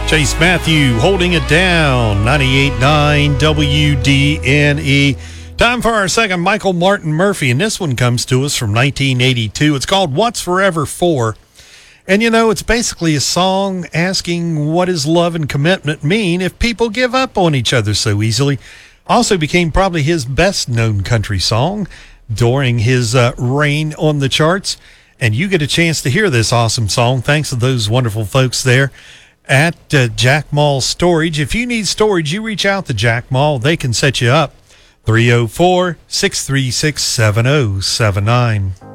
Chase Matthew, Holding It Down, 98.9 WDNE. Time for our second Michael Martin Murphey, and this one comes to us from 1982. It's called What's Forever For? And you know, it's basically a song asking what does love and commitment mean if people give up on each other so easily. Also became probably his best-known country song during his reign on the charts. And you get a chance to hear this awesome song thanks to those wonderful folks there at Jack Mall Storage. If you need storage, you reach out to Jack Mall. They can set you up. 304-636-7079.